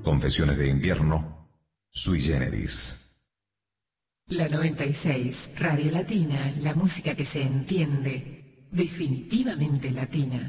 Confesiones de invierno, sui generis. La 96, Radio Latina, la música que se entiende, definitivamente latina.